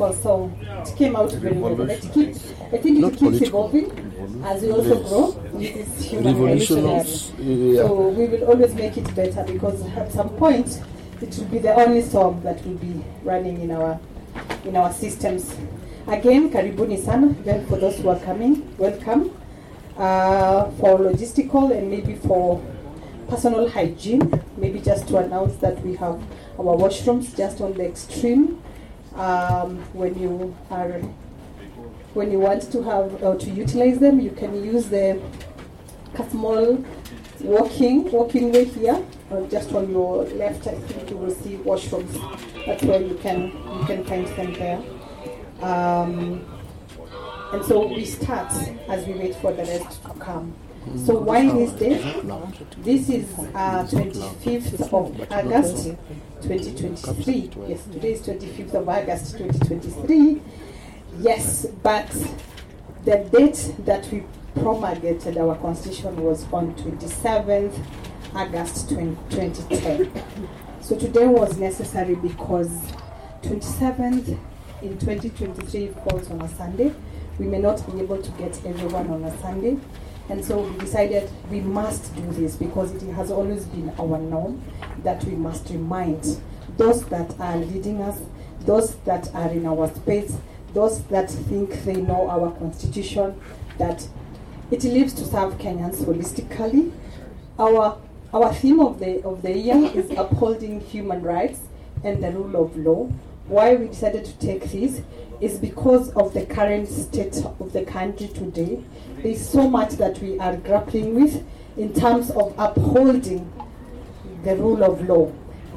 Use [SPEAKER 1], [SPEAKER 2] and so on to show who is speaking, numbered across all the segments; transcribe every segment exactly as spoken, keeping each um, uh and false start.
[SPEAKER 1] political, so it came out very well. But it keep, I think it
[SPEAKER 2] Not
[SPEAKER 1] keeps
[SPEAKER 2] political.
[SPEAKER 1] evolving as we also
[SPEAKER 2] Yes.
[SPEAKER 1] grow. This is human
[SPEAKER 2] Revolutionary.
[SPEAKER 1] evolutionary.
[SPEAKER 2] Yeah.
[SPEAKER 1] So we will always make it better, because at some point it will be the only song that will be running in our in our systems. Again, karibuni sana. Then for those who are coming, welcome. Uh, for logistical and maybe for personal hygiene, maybe just to announce that we have our washrooms just on the extreme. Um, when you are when you want to have uh, to utilize them, you can use the small walking walking way here, or just on your left. I think you will see washrooms. That's where you can you can find them there. Um, and so we start as we wait for the rest to come. So why this day? This is uh, twenty-fifth of August, twenty twenty-three. Yes, today is twenty-fifth of August, twenty twenty-three. Yes, but the date that we promulgated our constitution was on twenty-seventh August twenty ten. So today was necessary because twenty-seventh in twenty twenty-three falls on a Sunday. We may not be able to get everyone on a Sunday. And so we decided we must do this because it has always been our norm that we must remind those that are leading us, those that are in our space, those that think they know our constitution, that it lives to serve Kenyans holistically. Our our theme of the of the year is upholding human rights and the rule of law. Why we decided to take this is because of the current state of the country today. There's so much that we are grappling with in terms of upholding the rule of law.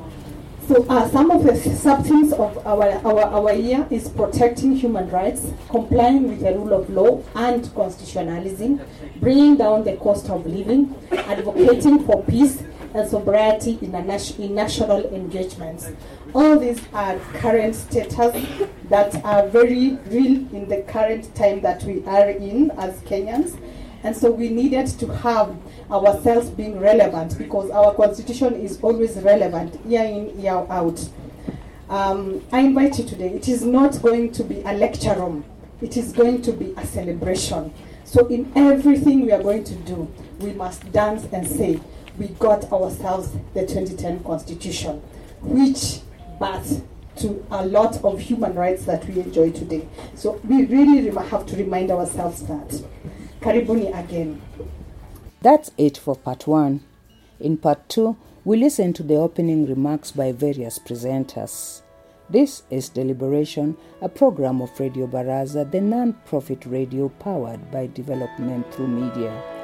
[SPEAKER 1] So uh, some of the sub-themes of our, our, our year is protecting human rights, complying with the rule of law and constitutionalism, bringing down the cost of living, advocating for peace and sobriety in, a nat- in national engagements. All these are current status that are very real in the current time that we are in as Kenyans. And so we needed to have ourselves being relevant because our constitution is always relevant, year in, year out. Um, I invite you today. It is not going to be a lecture room. It is going to be a celebration. So in everything we are going to do, we must dance and say, we got ourselves the twenty ten Constitution, which birthed to a lot of human rights that we enjoy today. So we really rem- have to remind ourselves that. Karibuni again.
[SPEAKER 3] That's it for part one. In part two, we listen to the opening remarks by various presenters. This is Deliberation, a program of Radio Baraza, the non-profit radio powered by development through media.